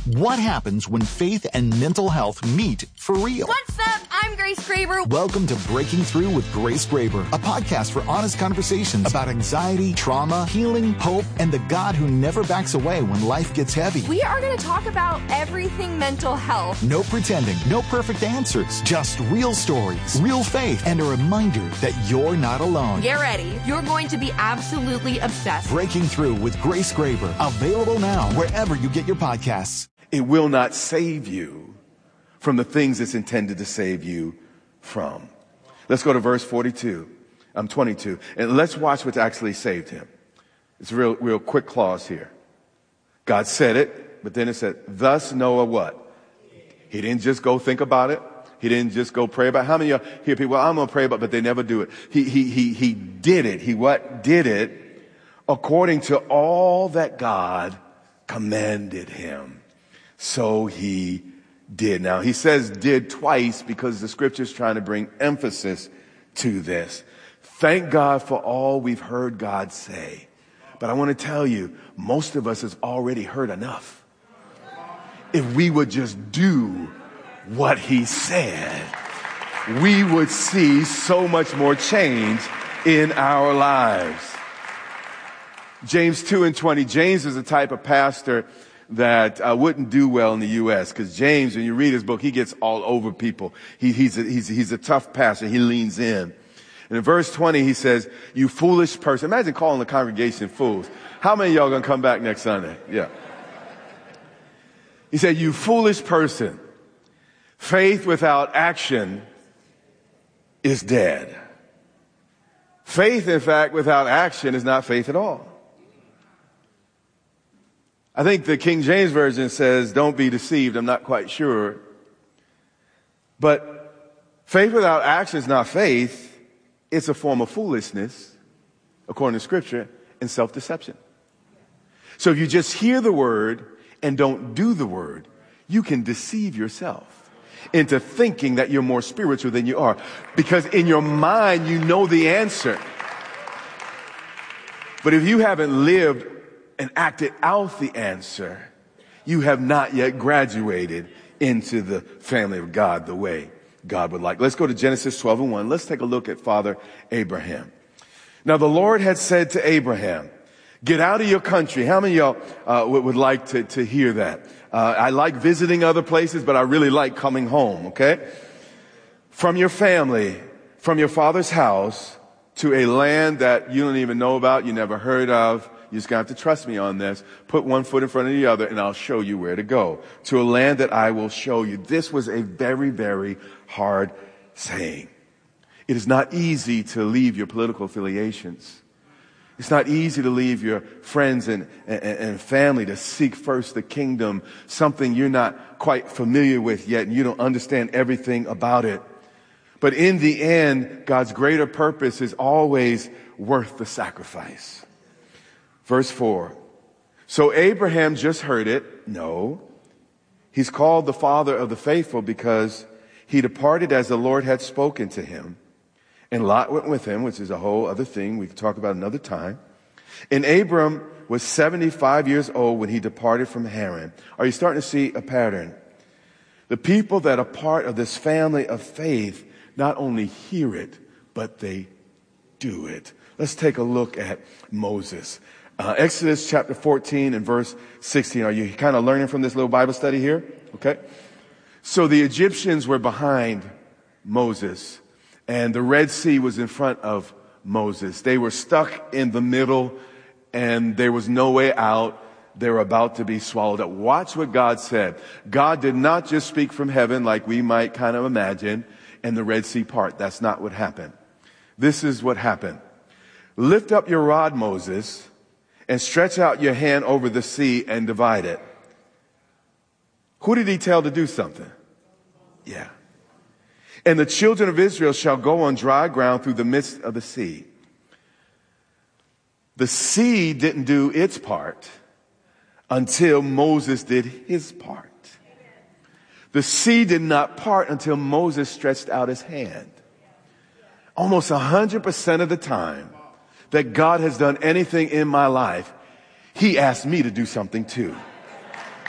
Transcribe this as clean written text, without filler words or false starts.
What happens when faith and mental health meet for real? What's up? I'm Grace Graber. Welcome to Breaking Through with Grace Graber, a podcast for honest conversations about anxiety, trauma, healing, hope, and the God who never backs away when life gets heavy. We are going to talk about everything mental health. No pretending, no perfect answers, just real stories, real faith, and a reminder that you're not alone. Get ready. You're going to be absolutely obsessed. Breaking Through with Grace Graber, available now wherever you get your podcasts. It will not save you from the things it's intended to save you from. Let's go to verse 22, 22, and let's watch what actually saved him. It's a real quick clause here. God said it, but then it said, thus Noah what? He didn't just go think about it. He didn't just go pray about it. How many of you hear people, well, I'm going to pray about it, but they never do it. He did it. He what? Did it according to all that God commanded him. So he did. Now, he says did twice because the scripture's trying to bring emphasis to this. Thank God for all we've heard God say. But I want to tell you, most of us has already heard enough. If we would just do what he said, we would see so much more change in our lives. James 2:20. James is a type of pastor that wouldn't do well in the U.S. because James, when you read his book, he gets all over people. He's a tough pastor. He leans in. And in verse 20, he says, you foolish person. Imagine calling the congregation fools. How many of y'all going to come back next Sunday? Yeah. He said, you foolish person. Faith without action is dead. Faith, in fact, without action is not faith at all. I think the King James Version says, don't be deceived. I'm not quite sure. But faith without action is not faith. It's a form of foolishness, according to Scripture, and self-deception. So if you just hear the word and don't do the word, you can deceive yourself into thinking that you're more spiritual than you are. Because in your mind, you know the answer. But if you haven't lived and acted out the answer, you have not yet graduated into the family of God the way God would like. Let's go to Genesis 12:1. Let's take a look at Father Abraham. Now the Lord had said to Abraham, get out of your country. How many of y'all would like to hear that? I like visiting other places, but I really like coming home, okay? From your family, from your father's house, to a land that you don't even know about, you never heard of. You're just going to have to trust me on this. Put one foot in front of the other and I'll show you where to go. To a land that I will show you. This was a very, very hard saying. It is not easy to leave your political affiliations. It's not easy to leave your friends and family to seek first the kingdom, something you're not quite familiar with yet and you don't understand everything about it. But in the end, God's greater purpose is always worth the sacrifice. Verse 4. So Abraham just heard it. No. He's called the father of the faithful because he departed as the Lord had spoken to him. And Lot went with him, which is a whole other thing we can talk about another time. And Abram was 75 years old when he departed from Haran. Are you starting to see a pattern? The people that are part of this family of faith not only hear it, but they do it. Let's take a look at Moses. Exodus chapter 14 and verse 16. Are you kind of learning from this little Bible study here? Okay. So the Egyptians were behind Moses and the Red Sea was in front of Moses. They were stuck in the middle and there was no way out. They were about to be swallowed up. Watch what God said. God did not just speak from heaven like we might kind of imagine and the Red Sea part. That's not what happened. This is what happened. Lift up your rod, Moses, and stretch out your hand over the sea and divide it. Who did he tell to do something? Yeah. And the children of Israel shall go on dry ground through the midst of the sea. The sea didn't do its part until Moses did his part. The sea did not part until Moses stretched out his hand. Almost 100% of the time that God has done anything in my life, he asked me to do something too.